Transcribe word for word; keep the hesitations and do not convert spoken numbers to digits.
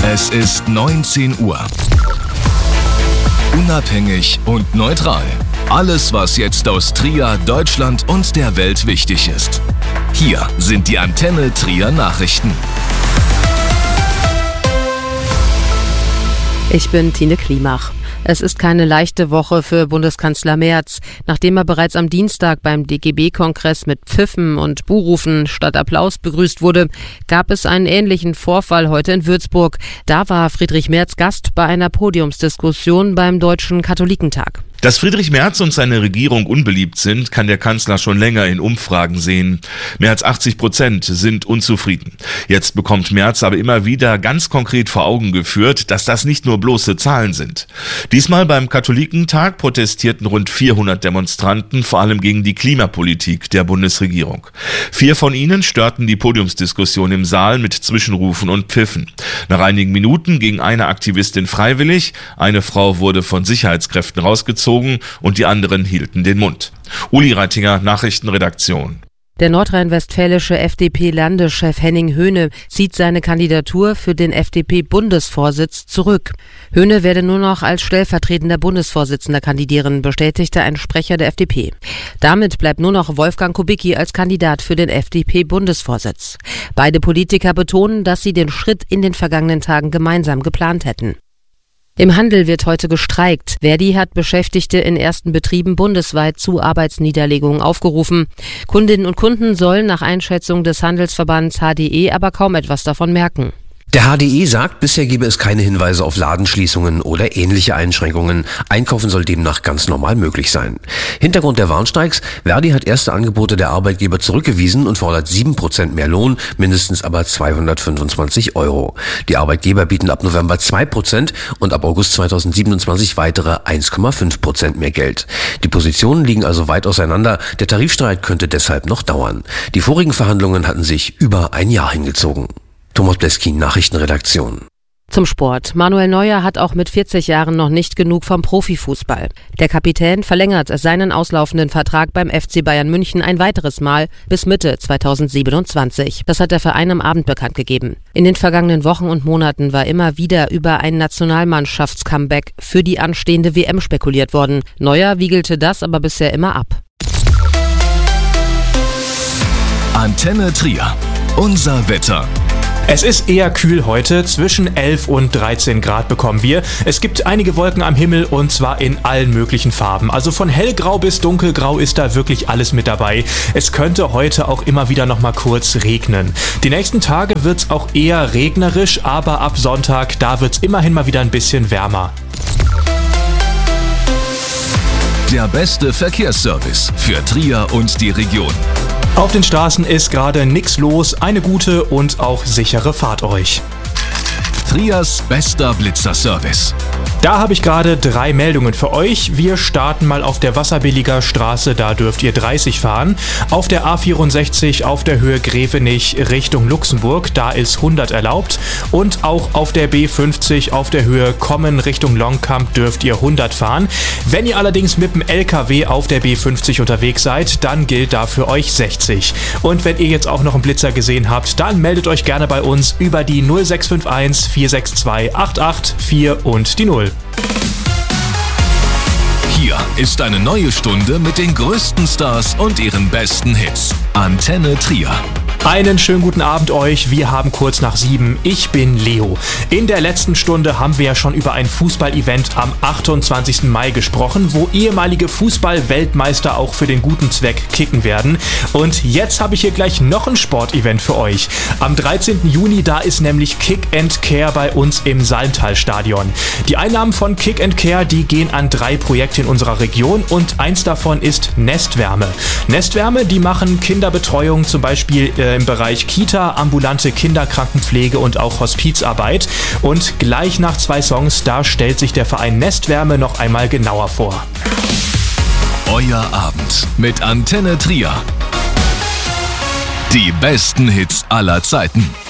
Es ist neunzehn Uhr. Unabhängig und neutral. Alles, was jetzt aus Trier, Deutschland und der Welt wichtig ist. Hier sind die Antenne Trier Nachrichten. Ich bin Tine Klimach. Es ist keine leichte Woche für Bundeskanzler Merz. Nachdem er bereits am Dienstag beim D G B-Kongress mit Pfiffen und Buhrufen statt Applaus begrüßt wurde, gab es einen ähnlichen Vorfall heute in Würzburg. Da war Friedrich Merz Gast bei einer Podiumsdiskussion beim Deutschen Katholikentag. Dass Friedrich Merz und seine Regierung unbeliebt sind, kann der Kanzler schon länger in Umfragen sehen. Mehr als achtzig Prozent sind unzufrieden. Jetzt bekommt Merz aber immer wieder ganz konkret vor Augen geführt, dass das nicht nur bloße Zahlen sind. Diesmal beim Katholikentag protestierten rund vierhundert Demonstranten, vor allem gegen die Klimapolitik der Bundesregierung. Vier von ihnen störten die Podiumsdiskussion im Saal mit Zwischenrufen und Pfiffen. Nach einigen Minuten ging eine Aktivistin freiwillig, eine Frau wurde von Sicherheitskräften rausgezogen und die anderen hielten den Mund. Uli Reitinger, Nachrichtenredaktion. Der nordrhein-westfälische F D P-Landeschef Henning Höhne zieht seine Kandidatur für den F D P-Bundesvorsitz zurück. Höhne werde nur noch als stellvertretender Bundesvorsitzender kandidieren, bestätigte ein Sprecher der F D P. Damit bleibt nur noch Wolfgang Kubicki als Kandidat für den F D P-Bundesvorsitz. Beide Politiker betonen, dass sie den Schritt in den vergangenen Tagen gemeinsam geplant hätten. Im Handel wird heute gestreikt. Verdi hat Beschäftigte in ersten Betrieben bundesweit zu Arbeitsniederlegungen aufgerufen. Kundinnen und Kunden sollen nach Einschätzung des Handelsverbands H D E aber kaum etwas davon merken. Der H D E sagt, bisher gebe es keine Hinweise auf Ladenschließungen oder ähnliche Einschränkungen. Einkaufen soll demnach ganz normal möglich sein. Hintergrund der Warnstreiks: Verdi hat erste Angebote der Arbeitgeber zurückgewiesen und fordert sieben Prozent mehr Lohn, mindestens aber zweihundertfünfundzwanzig Euro. Die Arbeitgeber bieten ab November zwei Prozent und ab August zweitausendsiebenundzwanzig weitere eins Komma fünf Prozent mehr Geld. Die Positionen liegen also weit auseinander. Der Tarifstreit könnte deshalb noch dauern. Die vorigen Verhandlungen hatten sich über ein Jahr hingezogen. Thomas Bleskin, Nachrichtenredaktion. Zum Sport. Manuel Neuer hat auch mit vierzig Jahren noch nicht genug vom Profifußball. Der Kapitän verlängert seinen auslaufenden Vertrag beim F C Bayern München ein weiteres Mal bis Mitte zweitausendsiebenundzwanzig. Das hat der Verein am Abend bekannt gegeben. In den vergangenen Wochen und Monaten war immer wieder über ein Nationalmannschafts-Comeback für die anstehende W M spekuliert worden. Neuer wiegelte das aber bisher immer ab. Antenne Trier. Unser Wetter. Es ist eher kühl heute, zwischen elf und dreizehn Grad bekommen wir. Es gibt einige Wolken am Himmel und zwar in allen möglichen Farben. Also von hellgrau bis dunkelgrau ist da wirklich alles mit dabei. Es könnte heute auch immer wieder noch mal kurz regnen. Die nächsten Tage wird es auch eher regnerisch, aber ab Sonntag, da wird es immerhin mal wieder ein bisschen wärmer. Der beste Verkehrsservice für Trier und die Region. Auf den Straßen ist gerade nichts los. Eine gute und auch sichere Fahrt euch. Triers bester Blitzerservice. Da habe ich gerade drei Meldungen für euch. Wir starten mal auf der Wasserbilliger Straße, da dürft ihr dreißig fahren. Auf der A vierundsechzig auf der Höhe Grevenich Richtung Luxemburg, da ist hundert erlaubt. Und auch auf der B fünfzig auf der Höhe Kommen Richtung Longkamp dürft ihr hundert fahren. Wenn ihr allerdings mit dem L K W auf der B fünfzig unterwegs seid, dann gilt da für euch sechzig. Und wenn ihr jetzt auch noch einen Blitzer gesehen habt, dann meldet euch gerne bei uns über die null sechs fünf eins vier sechs zwei acht acht vier und die null. Hier ist eine neue Stunde mit den größten Stars und ihren besten Hits. Antenne Trier. Einen schönen guten Abend euch. Wir haben kurz nach sieben. Ich bin Leo. In der letzten Stunde haben wir ja schon über ein Fußball-Event am achtundzwanzigsten Mai gesprochen, wo ehemalige Fußball-Weltmeister auch für den guten Zweck kicken werden. Und jetzt habe ich hier gleich noch ein Sportevent für euch. Am dreizehnten Juni, da ist nämlich Kick and Care bei uns im Salmtal-Stadion. Die Einnahmen von Kick and Care, die gehen an drei Projekte in unserer Region und eins davon ist Nestwärme. Nestwärme, die machen Kinderbetreuung zum Beispiel äh, im Bereich Kita, ambulante Kinderkrankenpflege und auch Hospizarbeit. Und gleich nach zwei Songs, da stellt sich der Verein Nestwärme noch einmal genauer vor. Euer Abend mit Antenne Trier. Die besten Hits aller Zeiten.